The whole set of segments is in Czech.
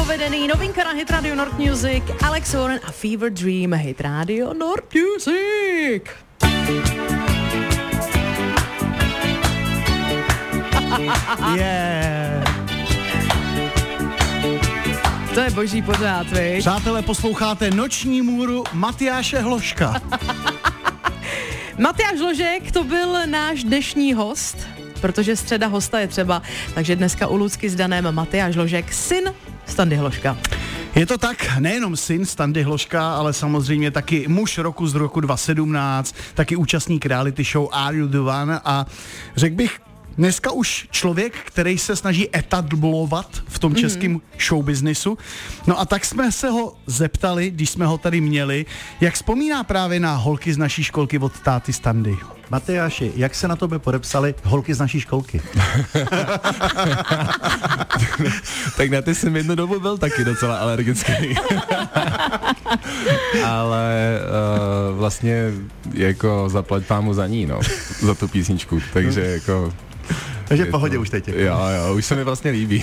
povedený. Novinka na Hit Radio Nord Music, Alex Warren a Fever Dream, Hit Radio Nord Music. Yeah. To je boží pořád, viď? Přátelé, posloucháte Noční můru Matyáše Hloška. Matyáš Hložek, to byl náš dnešní host, protože středa hosta je třeba, takže dneska u Lucky s Danem Matyáš Hložek, syn Standy Hloška. Je to tak, nejenom syn Standy Hloška, ale samozřejmě taky muž roku z roku 2017, taky účastník reality show Are You The One a řekl bych, dneska už člověk, který se snaží etablovat v tom českém showbiznisu. No a tak jsme se ho zeptali, když jsme ho tady měli, jak vzpomíná právě na holky z naší školky od táty Standy. Matyáši, jak se na tobě podepsali holky z naší školky? Tak na ty jsem jednu dobu byl taky docela alergický. Ale vlastně jako zaplať pámu za ní, no, za tu písničku, takže jako... Takže v pohodě už teď. Jo, už se mi vlastně líbí.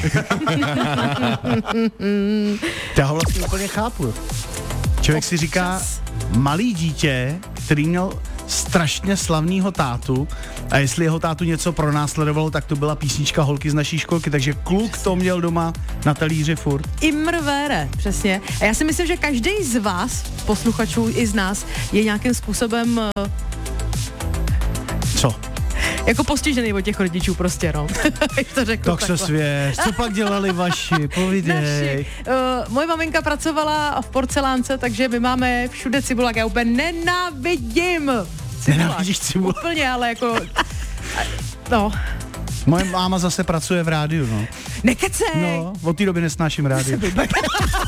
Já ho vlastně úplně chápu. Člověk si říká, malý dítě, který měl strašně slavnýho tátu a jestli jeho tátu něco pronásledovalo, tak to byla písnička Holky z naší školky, takže kluk to měl doma na talíři furt. Imrvére, přesně. A já si myslím, že každý z vás, posluchačů i z nás, je nějakým způsobem... Co? Jako postižený od těch rodičů prostě, no. To řeknu Tak se svěř, co pak dělali vaši, povídej. Naši. Moje maminka pracovala v porcelánce, takže my máme všude cibulák. Já úplně nenávidím cibulák. Nenávidíš cibulák? Úplně, ale jako... No. Moje máma zase pracuje v rádiu, no. Nekecej! No, od té doby nesnáším rádio.